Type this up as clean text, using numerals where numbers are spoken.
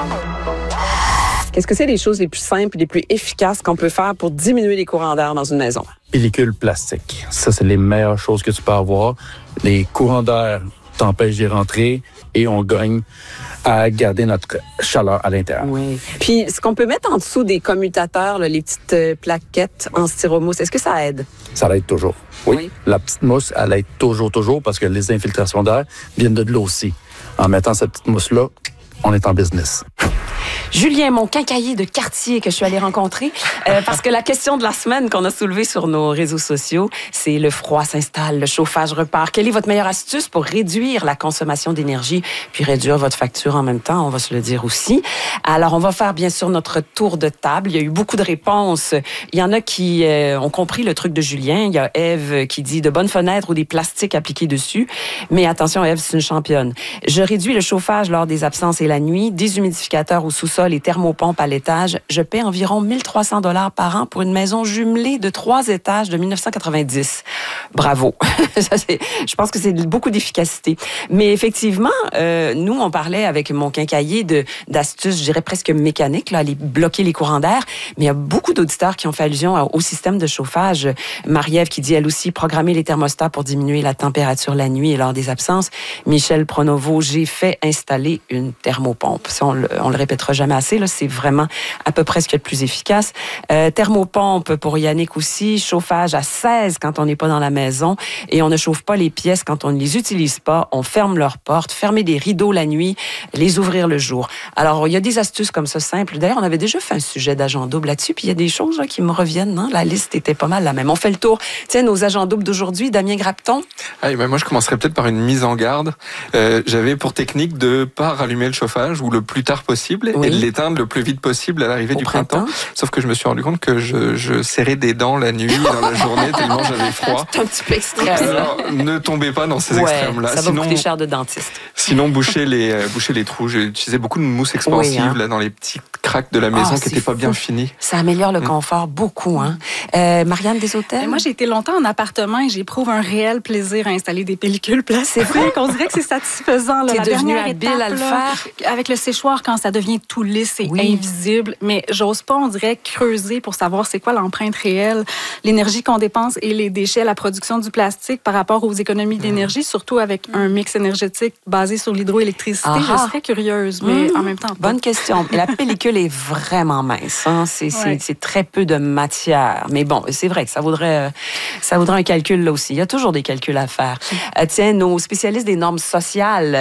Qu'est-ce que c'est les choses les plus simples et les plus efficaces qu'on peut faire pour diminuer les courants d'air dans une maison? Pellicule plastique. Ça, c'est les meilleures choses que tu peux avoir. Les courants d'air t'empêchent d'y rentrer et on gagne à garder notre chaleur à l'intérieur. Oui. Puis, ce qu'on peut mettre en dessous des commutateurs, là, les petites plaquettes en styromousse, est-ce que ça aide? Ça l'aide toujours. Oui. La petite mousse, elle aide toujours, parce que les infiltrations d'air viennent de l'eau aussi. En mettant cette petite mousse-là, on est en business. Julien, mon quincaillier de quartier que je suis allée rencontrer, parce que la question de la semaine qu'on a soulevée sur nos réseaux sociaux, c'est le froid s'installe, le chauffage repart. Quelle est votre meilleure astuce pour réduire la consommation d'énergie puis réduire votre facture en même temps? On va se le dire aussi. Alors, on va faire bien sûr notre tour de table. Il y a eu beaucoup de réponses. Il y en a qui ont compris le truc de Julien. Il y a Ève qui dit de bonnes fenêtres ou des plastiques appliqués dessus. Mais attention, Ève, c'est une championne. Je réduis le chauffage lors des absences et la nuit, déshumidificateur au sous-sol et thermopompes à l'étage. Je paie environ 1 300 $ par an pour une maison jumelée de 3 étages de 1990. Bravo. Je pense que c'est beaucoup d'efficacité. Mais effectivement, nous, on parlait avec mon quincaillier d'astuces, je dirais presque mécaniques, là, aller bloquer les courants d'air. Mais il y a beaucoup d'auditeurs qui ont fait allusion au système de chauffage. Marie-Ève qui dit, elle aussi, programmer les thermostats pour diminuer la température la nuit et lors des absences. Michel Pronovo, j'ai fait installer une thermopompe. Ça, on le répétera jamais assez, là, c'est vraiment à peu près ce qu'il y a de plus efficace. Thermopompe pour Yannick aussi, chauffage à 16 quand on n'est pas dans la maison et on ne chauffe pas les pièces quand on ne les utilise pas. On ferme leurs portes, fermer des rideaux la nuit, les ouvrir le jour. Alors, il y a des astuces comme ça simples. D'ailleurs, on avait déjà fait un sujet d'agent double là-dessus, puis il y a des choses là, qui me reviennent. Hein? La liste était pas mal la même. On fait le tour. Tiens, nos agents doubles d'aujourd'hui, Damien Grapton. Moi, je commencerais peut-être par une mise en garde. J'avais pour technique de ne pas rallumer le chauffage ou le plus tard possible et de l'éteindre le plus vite possible à l'arrivée du printemps. Sauf que je me suis rendu compte que je serrais des dents la nuit et dans la journée tellement j'avais froid. C'est un petit peu extrême. Alors, ne tombez pas dans ces extrêmes-là. Ça va coûter cher de dentiste. Sinon, bouchez les trous. J'ai utilisé beaucoup de mousse expansive là, dans les petits cracks de la maison qui n'étaient pas bien finis. Ça améliore le confort beaucoup. Hein? Marianne des hôtels? Moi, j'ai été longtemps en appartement et j'éprouve un réel plaisir à installer des pellicules plastiques. C'est vrai qu'on dirait que c'est satisfaisant. T'es devenue habile à le faire? Avec le séchoir, quand ça devient tout lisse et invisible. Mais j'ose pas, on dirait, creuser pour savoir c'est quoi l'empreinte réelle, l'énergie qu'on dépense et les déchets, la production du plastique par rapport aux économies d'énergie, surtout avec un mix énergétique basé sur l'hydroélectricité. Je serais curieuse, mais en même temps pas. Bonne question. Et la pellicule est vraiment mince. Hein? C'est très peu de matière. Mais bon, c'est vrai que ça voudrait un calcul là aussi. Il y a toujours des calculs à faire. Tiens, nos spécialistes des normes sociales